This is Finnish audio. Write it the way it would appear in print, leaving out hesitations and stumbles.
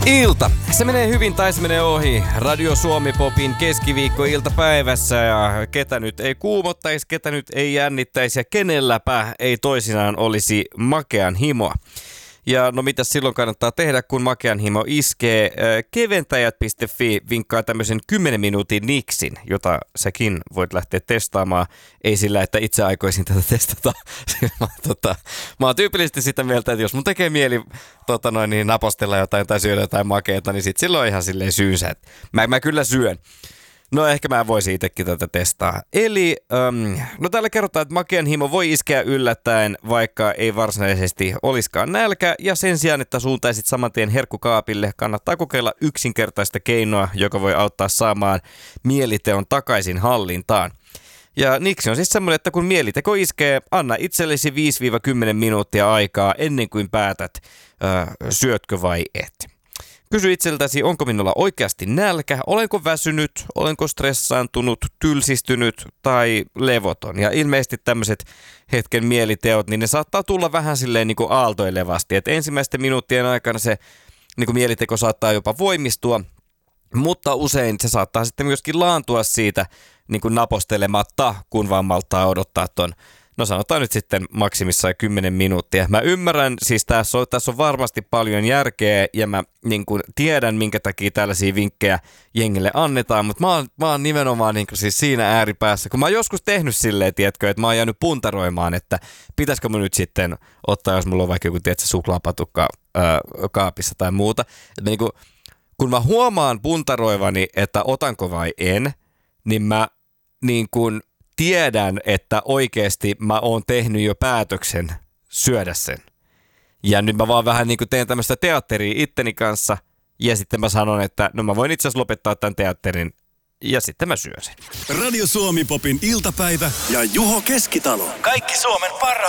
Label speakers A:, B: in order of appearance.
A: Ilta. Se menee hyvin tai se menee ohi. Radio Suomi Popin keskiviikko-iltapäivässä ja ketä nyt ei kuumottaisi, ketä nyt ei jännittäisi ja kenelläpä ei toisinaan olisi makean himoa. Ja no mitä silloin kannattaa tehdä, kun makean himo iskee? Keventäjät.fi vinkkaa tämmöisen 10 minuutin niksin, jota säkin voit lähteä testaamaan. Ei sillä, että itse aikoisin tätä testata. Mä oon tyypillisesti sitä mieltä, että jos mun tekee mieli napostella jotain tai syödä jotain makeata, niin sit silloin ihan silleen syysä. Mä kyllä syön. No ehkä mä voisin itsekin tätä testaa. Eli, no täällä kerrotaan, että makean himo voi iskeä yllättäen, vaikka ei varsinaisesti olisikaan nälkä. Ja sen sijaan, että suuntaisit saman tien herkkukaapille, kannattaa kokeilla yksinkertaista keinoa, joka voi auttaa saamaan mieliteon takaisin hallintaan. Ja niksi on siis semmoinen, että kun mieliteko iskee, anna itsellesi 5-10 minuuttia aikaa ennen kuin päätät, syötkö vai et. Kysy itseltäsi, onko minulla oikeasti nälkä, olenko väsynyt, olenko stressaantunut, tylsistynyt tai levoton. Ja ilmeisesti tämmöiset hetken mieliteot, niin ne saattaa tulla vähän silleen niin kuin aaltoilevasti. Et ensimmäisten minuuttien aikana se niin kuin mieliteko saattaa jopa voimistua, mutta usein se saattaa sitten myöskin laantua siitä niin kuin napostelematta, kun vaan malttaa odottaa ton. No sanotaan nyt sitten maksimissaan 10 minuuttia. Mä ymmärrän, siis tässä on varmasti paljon järkeä ja mä niin kuin tiedän, minkä takia tällaisia vinkkejä jengille annetaan, mutta mä oon nimenomaan niin kuin siis siinä ääripäässä, kun mä oon joskus tehnyt silleen, tiedätkö, että mä oon jäänyt puntaroimaan, että pitäisikö mun nyt sitten ottaa, jos mulla on vaikka joku suklaapatukka kaapissa tai muuta. Että niin kuin, kun mä huomaan puntaroivani, että otanko vai en, niin mä niin kuin tiedän, että oikeasti mä oon tehnyt jo päätöksen syödä sen. Ja nyt mä vaan vähän niin kuin teen tämmöistä teatteria itteni kanssa. Ja sitten mä sanon, että no mä voin itse asiassa lopettaa tämän teatterin. Ja sitten mä syön sen.
B: Radio Suomi Popin iltapäivä ja Juho Keskitalo. Kaikki Suomen parhaat